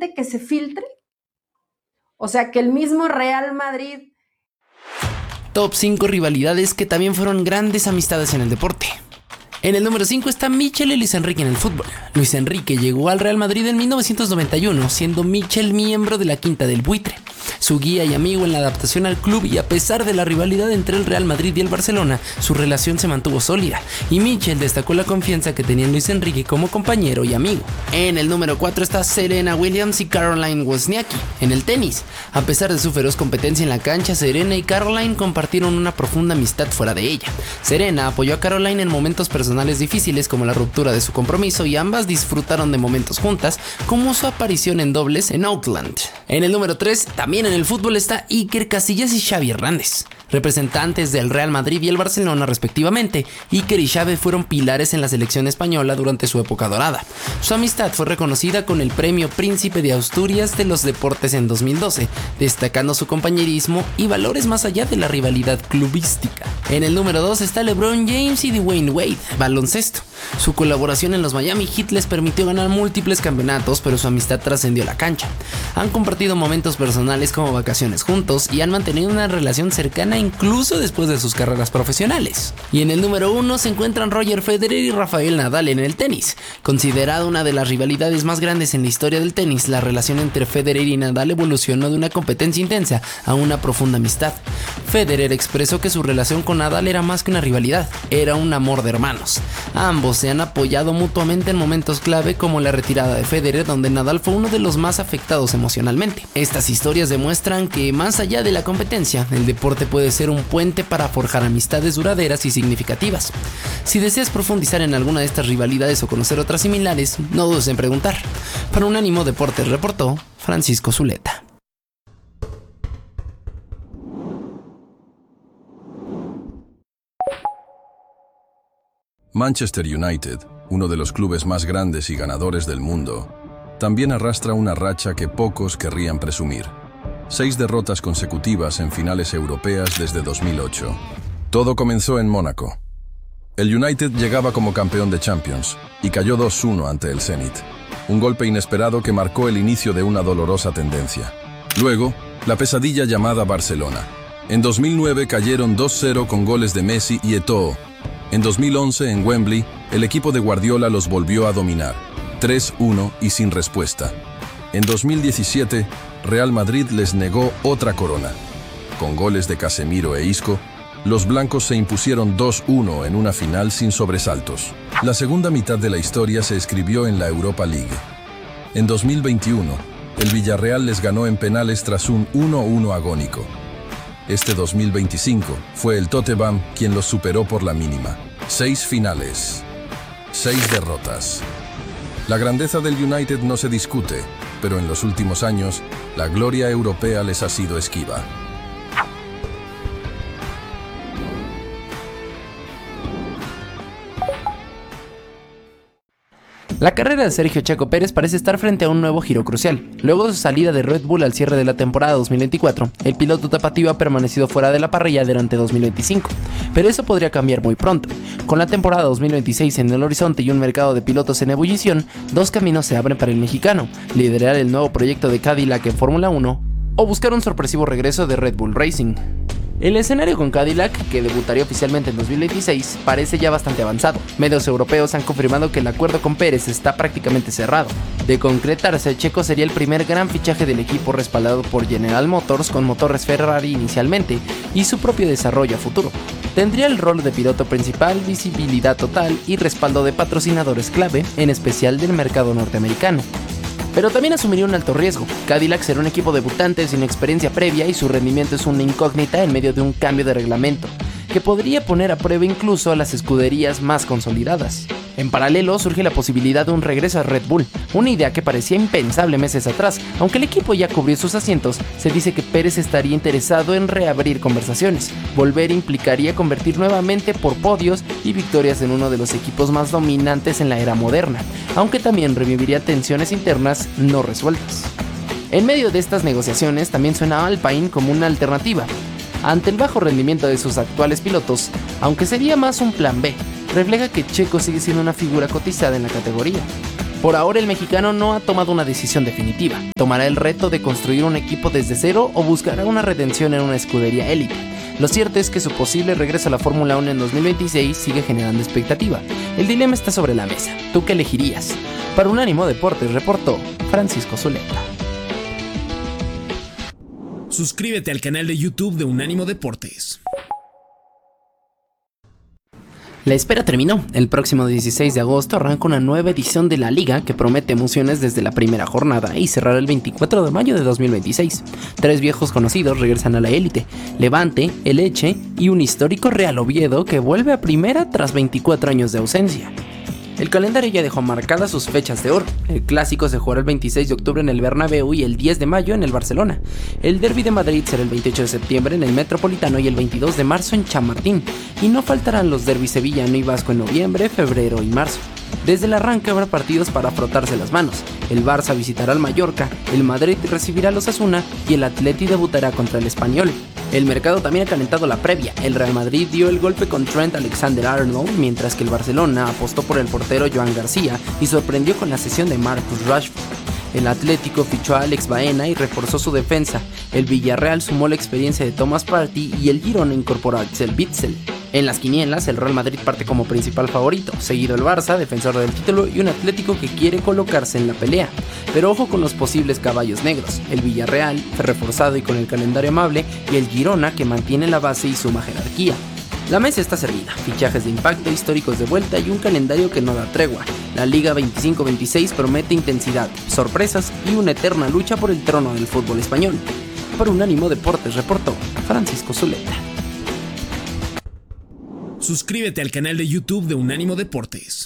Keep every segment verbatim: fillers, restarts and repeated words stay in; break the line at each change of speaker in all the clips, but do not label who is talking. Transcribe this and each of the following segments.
permite que se filtre? O sea, que el mismo Real Madrid...
Top cinco rivalidades que también fueron grandes amistades en el deporte. En el número cinco está Michel y Luis Enrique en el fútbol. Luis Enrique llegó al Real Madrid en mil novecientos noventa y uno, siendo Michel miembro de la Quinta del Buitre, su guía y amigo en la adaptación al club, y a pesar de la rivalidad entre el Real Madrid y el Barcelona, su relación se mantuvo sólida, y Michel destacó la confianza que tenía en Luis Enrique como compañero y amigo. En el número cuatro está Serena Williams y Caroline Wozniacki en el tenis. A pesar de su feroz competencia en la cancha, Serena y Caroline compartieron una profunda amistad fuera de ella. Serena apoyó a Caroline en momentos personales difíciles como la ruptura de su compromiso, y ambas disfrutaron de momentos juntas, como su aparición en dobles en Auckland. En el número tres, también en el fútbol, está Iker Casillas y Xavi Hernández, representantes del Real Madrid y el Barcelona respectivamente. Iker y Xavi fueron pilares en la selección española durante su época dorada. Su amistad fue reconocida con el premio Príncipe de Asturias de los Deportes en dos mil doce, destacando su compañerismo y valores más allá de la rivalidad clubística. En el número dos está LeBron James y Dwyane Wade, baloncesto. Su colaboración en los Miami Heat les permitió ganar múltiples campeonatos, pero su amistad trascendió la cancha. Han compartido momentos personales como vacaciones juntos y han mantenido una relación cercana incluso después de sus carreras profesionales. Y en el número uno se encuentran Roger Federer y Rafael Nadal en el tenis. Considerada una de las rivalidades más grandes en la historia del tenis, la relación entre Federer y Nadal evolucionó de una competencia intensa a una profunda amistad. Federer expresó que su relación con Nadal era más que una rivalidad, era un amor de hermanos. Ambos se han apoyado mutuamente en momentos clave como la retirada de Federer, donde Nadal fue uno de los más afectados emocionalmente. Estas historias demuestran que más allá de la competencia, el deporte puede ser un puente para forjar amistades duraderas y significativas. Si deseas profundizar en alguna de estas rivalidades o conocer otras similares, no dudes en preguntar. Para Unánimo Deportes reportó Francisco Zuleta.
Manchester United, uno de los clubes más grandes y ganadores del mundo, también arrastra una racha que pocos querrían presumir. Seis derrotas consecutivas en finales europeas desde dos mil ocho. Todo comenzó en Mónaco. El United llegaba como campeón de Champions y cayó dos uno ante el Zenit. Un golpe inesperado que marcó el inicio de una dolorosa tendencia. Luego, la pesadilla llamada Barcelona. En dos mil nueve cayeron dos cero con goles de Messi y Eto'o. En dos mil once, en Wembley, el equipo de Guardiola los volvió a dominar, tres uno y sin respuesta. En dos mil diecisiete, Real Madrid les negó otra corona. Con goles de Casemiro e Isco, los blancos se impusieron dos uno en una final sin sobresaltos. La segunda mitad de la historia se escribió en la Europa League. En dos mil veintiuno, el Villarreal les ganó en penales tras un uno uno agónico. Este dos mil veinticinco fue el Tottenham quien los superó por la mínima. Seis finales, seis derrotas. La grandeza del United no se discute, pero en los últimos años, la gloria europea les ha sido esquiva.
La carrera de Sergio Checo Pérez parece estar frente a un nuevo giro crucial. Luego de su salida de Red Bull al cierre de la temporada dos mil veinticuatro, el piloto tapatío ha permanecido fuera de la parrilla durante dos mil veinticinco, pero eso podría cambiar muy pronto. Con la temporada dos mil veintiséis en el horizonte y un mercado de pilotos en ebullición, dos caminos se abren para el mexicano: liderar el nuevo proyecto de Cadillac en Fórmula uno o buscar un sorpresivo regreso de Red Bull Racing. El escenario con Cadillac, que debutaría oficialmente en dos mil veintiséis, parece ya bastante avanzado. Medios europeos han confirmado que el acuerdo con Pérez está prácticamente cerrado. De concretarse, Checo sería el primer gran fichaje del equipo, respaldado por General Motors con motores Ferrari inicialmente y su propio desarrollo a futuro. Tendría el rol de piloto principal, visibilidad total y respaldo de patrocinadores clave, en especial del mercado norteamericano. Pero también asumiría un alto riesgo. Cadillac será un equipo debutante sin experiencia previa y su rendimiento es una incógnita en medio de un cambio de reglamento, que podría poner a prueba incluso a las escuderías más consolidadas. En paralelo surge la posibilidad de un regreso a Red Bull, una idea que parecía impensable meses atrás. Aunque el equipo ya cubrió sus asientos, se dice que Pérez estaría interesado en reabrir conversaciones. Volver implicaría convertir nuevamente por podios y victorias en uno de los equipos más dominantes en la era moderna, aunque también reviviría tensiones internas no resueltas. En medio de estas negociaciones también suena Alpine como una alternativa. Ante el bajo rendimiento de sus actuales pilotos, aunque sería más un plan B, refleja que Checo sigue siendo una figura cotizada en la categoría. Por ahora el mexicano no ha tomado una decisión definitiva. ¿Tomará el reto de construir un equipo desde cero o buscará una redención en una escudería élite? Lo cierto es que su posible regreso a la Fórmula uno en dos mil veintiséis sigue generando expectativa. El dilema está sobre la mesa. ¿Tú qué elegirías? Para Unánimo Deportes reportó Francisco Zuleta.
Suscríbete al canal de YouTube de Unánimo Deportes.
La espera terminó. El próximo dieciséis de agosto arranca una nueva edición de la Liga que promete emociones desde la primera jornada y cerrará el veinticuatro de mayo de dos mil veintiséis. Tres viejos conocidos regresan a la élite: Levante, El Eche y un histórico Real Oviedo que vuelve a primera tras veinticuatro años de ausencia. El calendario ya dejó marcadas sus fechas de oro. El clásico se jugará el veintiséis de octubre en el Bernabéu y el diez de mayo en el Barcelona. El derbi de Madrid será el veintiocho de septiembre en el Metropolitano y el veintidós de marzo en Chamartín. Y no faltarán los derbis sevillano y vasco en noviembre, febrero y marzo. Desde el arranque habrá partidos para frotarse las manos. El Barça visitará al Mallorca, el Madrid recibirá al Osasuna y el Atleti debutará contra el Español. El mercado también ha calentado la previa. El Real Madrid dio el golpe con Trent Alexander-Arnold, mientras que el Barcelona apostó por el portero Joan García y sorprendió con la cesión de Marcus Rashford. El Atlético fichó a Alex Baena y reforzó su defensa. El Villarreal sumó la experiencia de Thomas Partey y el Girona incorporó a Axel Witsel. En las quinielas, el Real Madrid parte como principal favorito, seguido el Barça, defensor del título, y un Atlético que quiere colocarse en la pelea. Pero ojo con los posibles caballos negros: el Villarreal, reforzado y con el calendario amable, y el Girona, que mantiene la base y suma jerarquía. La mesa está servida, fichajes de impacto, históricos de vuelta y un calendario que no da tregua. La Liga veinticinco veintiséis promete intensidad, sorpresas y una eterna lucha por el trono del fútbol español. Para Unánimo Deportes reportó Francisco Zuleta.
Suscríbete al canal de YouTube de Unánimo Deportes.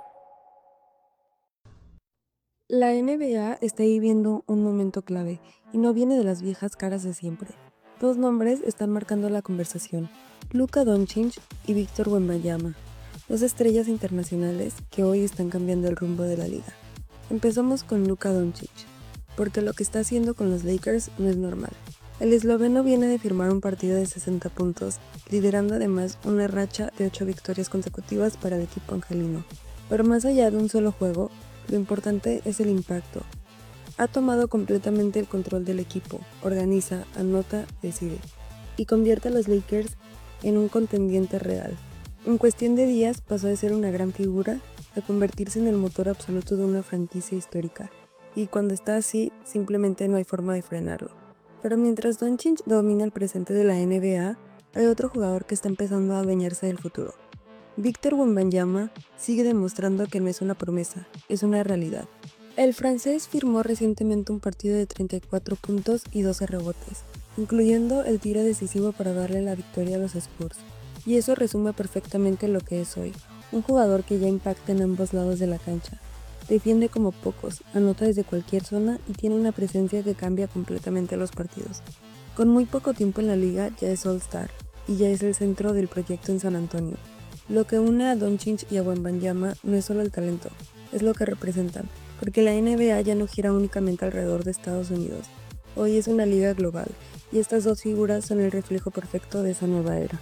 La N B A está viviendo un momento clave y no viene de las viejas caras de siempre. Dos nombres están marcando la conversación: Luka Doncic y Victor Wembanyama, dos estrellas internacionales que hoy están cambiando el rumbo de la liga. Empezamos con Luka Doncic, porque lo que está haciendo con los Lakers no es normal. El esloveno viene de firmar un partido de sesenta puntos, liderando además una racha de ocho victorias consecutivas para el equipo angelino. Pero más allá de un solo juego, lo importante es el impacto. Ha tomado completamente el control del equipo, organiza, anota, decide, y convierte a los Lakers en un contendiente real. En cuestión de días pasó de ser una gran figura a convertirse en el motor absoluto de una franquicia histórica, y cuando está así, simplemente no hay forma de frenarlo. Pero mientras Doncic domina el presente de la N B A, hay otro jugador que está empezando a adueñarse del futuro. Victor Wembanyama sigue demostrando que no es una promesa, es una realidad. El francés firmó recientemente un partido de treinta y cuatro puntos y doce rebotes, incluyendo el tiro decisivo para darle la victoria a los Spurs. Y eso resume perfectamente lo que es hoy, un jugador que ya impacta en ambos lados de la cancha. Defiende como pocos, anota desde cualquier zona y tiene una presencia que cambia completamente los partidos. Con muy poco tiempo en la liga ya es All-Star y ya es el centro del proyecto en San Antonio. Lo que une a Doncic y a Wembanyama no es solo el talento, es lo que representan, porque la N B A ya no gira únicamente alrededor de Estados Unidos. Hoy es una liga global y estas dos figuras son el reflejo perfecto de esa nueva era.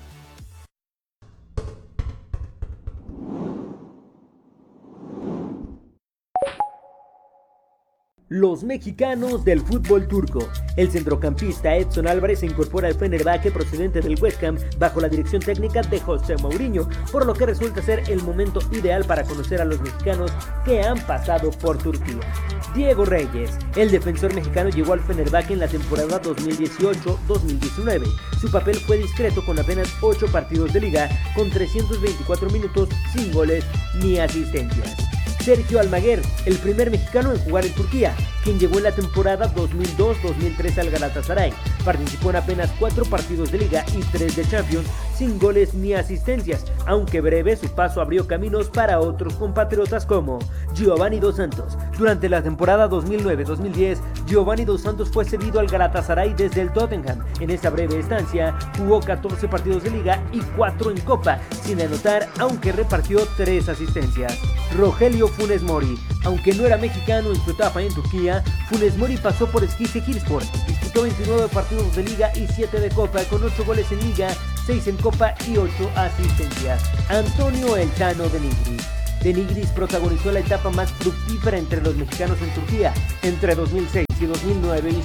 Los mexicanos del fútbol turco. El centrocampista Edson Álvarez se incorpora al Fenerbahce procedente del West Ham bajo la dirección técnica de José Mourinho, por lo que resulta ser el momento ideal para conocer a los mexicanos que han pasado por Turquía. Diego Reyes. El defensor mexicano llegó al Fenerbahce en la temporada dos mil dieciocho dos mil diecinueve. Su papel fue discreto con apenas ocho partidos de liga, con trescientos veinticuatro minutos sin goles ni asistencias. Sergio Almaguer, el primer mexicano en jugar en Turquía, quien llegó en la temporada dos mil dos dos mil tres al Galatasaray. Participó en apenas cuatro partidos de liga y tres de Champions, sin goles ni asistencias, aunque breve su paso abrió caminos para otros compatriotas como Giovanni Dos Santos. Durante la temporada dos mil nueve dos mil diez, Giovanni Dos Santos fue cedido al Galatasaray desde el Tottenham. En esa breve estancia, jugó catorce partidos de liga y cuatro en Copa, sin anotar, aunque repartió tres asistencias. Rogelio Funes Mori. Aunque no era mexicano en su etapa en Turquía, Funes Mori pasó por Eskişehirspor, disputó veintinueve partidos de liga y siete de Copa, con ocho goles en liga, seis en Copa y ocho asistencias. Antonio El Tano de Nigris. de Nigris protagonizó la etapa más fructífera entre los mexicanos en Turquía. Entre dos mil seis y dos mil nueve hizo